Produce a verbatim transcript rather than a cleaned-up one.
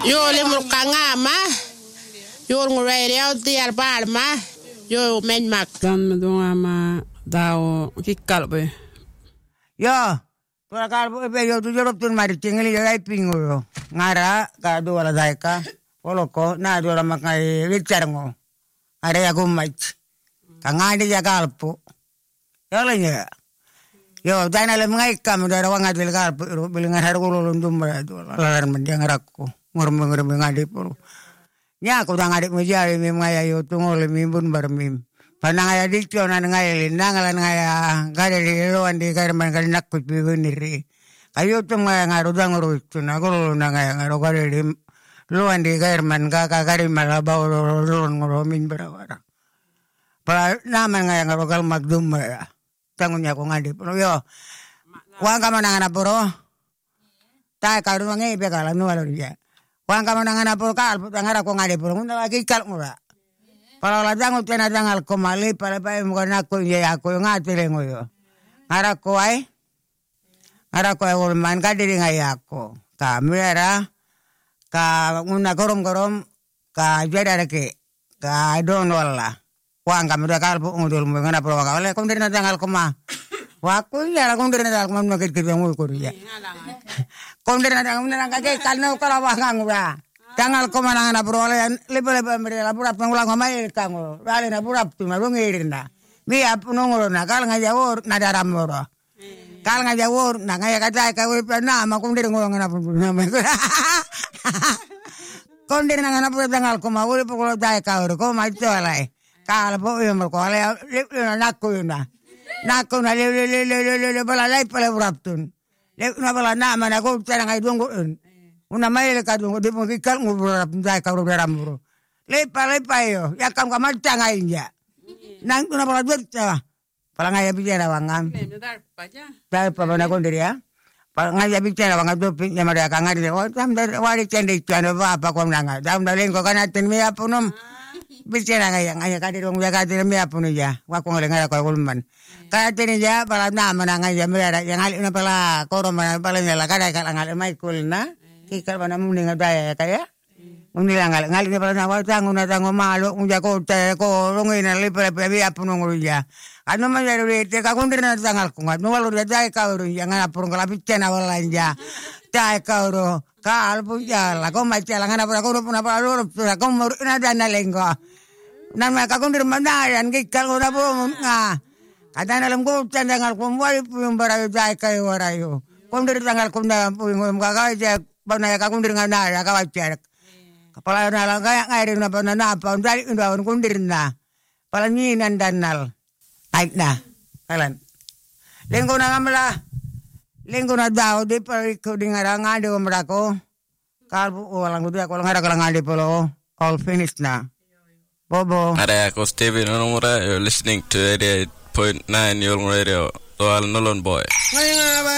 Yo limur kangama. Yo ngurere au tiar palma. Yo menmak. Dan medungama dao kikalbe. Yo, tua kalbo pe yo tu jorop tun mari tingeli yo ai pingo yo. Ngara ka do ala daika. Poloko na do la makai richarngo. Are ya gumait. Kangadi ya kalpo. Yo lenya. Yo dana le ngai kam do rawang adil kalpo ro bilingar har ko lundum ba do lalar menjang rakko. Ngor-ngor ngadi polo. Nya ko dang adik mujari mi ngai yo tungol mi bun bar mi. Panang aya dikyo na ngai linang lan ngai gare lo andi gare man gare nak put biniri. Kayo tum ngai ngaro dang ro tuna ko na ngai ngaro gare lo andi gare man ga ga gare malaba lo lo ngoro min berawara. Pa naman ngai ngaro gal magdum ya. Tangunya ko ngadi pero yo. Wang ka manang na puro. Ta ka ru ngai pe kala no alo ya. Wang ka manang na puro kal ngara ko ngadi puro ngunda lagi kal ngura. Para la jango tena jangal ko mali para pa mo na ko ya ko ngate ngoyo. Ngara ko ai. Ngara ko ay man ka diri ngai ako. Ka mera ka una gorom-gorom ka jada ke ka don wala. Wang ka mera kal po ngudul mo ngana pro ka wala ko diri na jangal ko ma. Wa ko ya la ko diri na jangal ko ma kit kit mo ko ya. Ko diri na jangal na ka ke kal no kala wa ngura. Jangal ko manang na brole lepe-lepe mere la pura pengulang ngomai kango wale na pura tu ma ngirina mi apuno ngoro na kal nga jawor na daramoro kal nga jawor na nga ka dai ka we na ma kundir ngoro ngana pu na ma kundir na ngana pura jangal ko ma we pu dai ka ro ko ma to lai kal po yo mo ko le na ko na na ko na le le le le le bala lai pala pura tun le na bala na ma na ko tara ngai dongo una mai le ka dongo de mo kal ngubra dai ka ro daramoro le pa le pa yo ya kam ka marcha ngai ya nang una bala berta pala ngai bicara wangan dai pa bana ko ndiria pala ngai bicara wangan do pin ya mara ka ngai o tam dar wari cende chano ba pa ko nanga dam dalen ko kana ten me apunum bicara ngai ngai ka de dong ya ka de me apunu ya wa ko ngale ngara ko ulman ka ten ya pala na mana ngai ya mera yang ali una pala ko ro mana pala ya la ka ka ngai mai kulna kikal bana muni ngadaya kaya muni ngal ngal ni pala na tangu na tangu malo unja ko te ko longi na le pala pe apuno nguya ano ma ya re te ka kundir na tangal ko no walo ya dai ka ro ya ngana purung kala pichena wala ya dai ka ro ka albu ya la ko ma chala ngana pura ko puna pala ro pura ko mo na dana lengo nan ma ka kundir mana yan kikal ko na po nga kadana lam ko tangal ko mo pum bara dai ka wara yo kundir tangal ko na pum ga ga ja bana ya kakundir ngana ya kawajar kepala na lang kaya ngairin na pa na napa undali undawan kundir na pala nyinan danal taik na kalan lingko na ngamla lingko na daw di pariko di ngarang ngade umrako kalbu walang gudu ako lang ngara kalang ngade polo all finished na bobo ada ako Steven Onumura, you're listening to eighty-eight point nine Yolngu Radio Doal Nolon Boy.